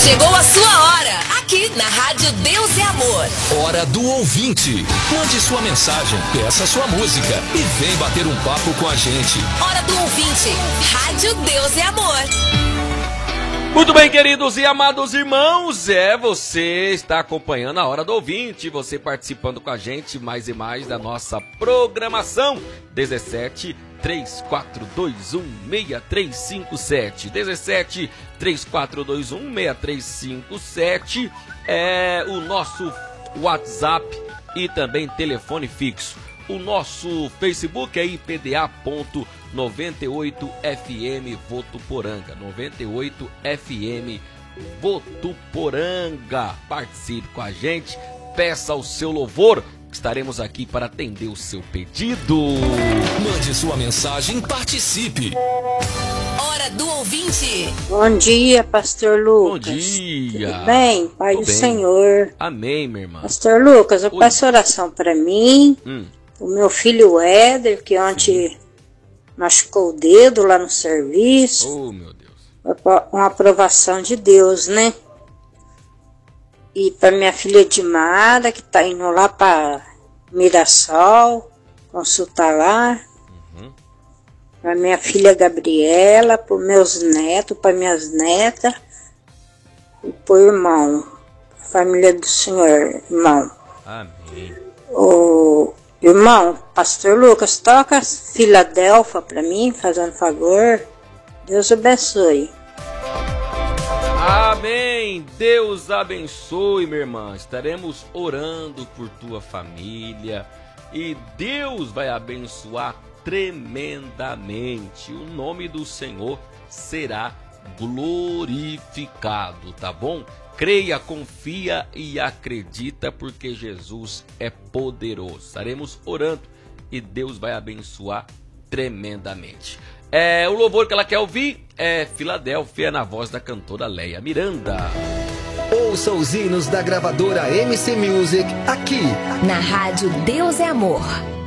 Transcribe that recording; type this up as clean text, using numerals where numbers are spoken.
Chegou a sua hora, aqui na Rádio Deus é Amor. Hora do ouvinte. Mande sua mensagem, peça sua música e vem bater um papo com a gente. Hora do ouvinte, Rádio Deus é Amor. Muito bem, queridos e amados irmãos, você está acompanhando a Hora do Ouvinte, você participando com a gente mais e mais da nossa programação. 17 3421 6357. 17 3421 6357 é o nosso WhatsApp e também telefone fixo. O nosso Facebook é IPDA.98FM Votuporanga. 98FM Votuporanga. Participe com a gente, peça o seu louvor. Estaremos aqui para atender o seu pedido. Mande sua mensagem, participe. Hora do ouvinte. Bom dia, Pastor Lucas. Bom dia. Tudo bem? Pai do Senhor. Amém, minha irmã. Pastor Lucas, eu peço oração para mim, o meu filho Éder, que ontem machucou o dedo lá no serviço. Oh, meu Deus. Uma aprovação de Deus, né? E para minha filha Dimara, que tá indo lá para Mirassol, consultar lá. Para minha filha Gabriela, para meus netos, para minhas netas. E para o irmão, família do Senhor, irmão. Amém. O irmão, Pastor Lucas, toca Filadélfia para mim, fazendo favor. Deus abençoe. Amém. Deus abençoe, minha irmã. Estaremos orando por tua família e Deus vai abençoar tremendamente. O nome do Senhor será glorificado, tá bom? Creia, confia e acredita, porque Jesus é poderoso. Estaremos orando e Deus vai abençoar tremendamente. O louvor que ela quer ouvir é Filadélfia, na voz da cantora Leia Miranda. Ouça os hinos da gravadora MC Music aqui Na Rádio Deus é Amor.